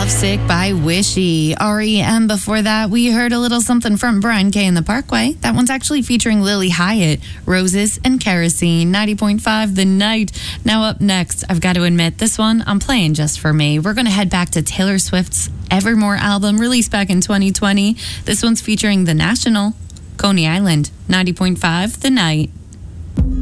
Lovesick by Wishy. REM before that, we heard a little something from Brian K. in the Parkway. That one's actually featuring Lily Hyatt, Roses and Kerosene, 90.5 The Night. Now up next, I've got to admit, this one I'm playing just for me. We're going to head back to Taylor Swift's Evermore album, released back in 2020. This one's featuring The National, Coney Island, 90.5 The Night.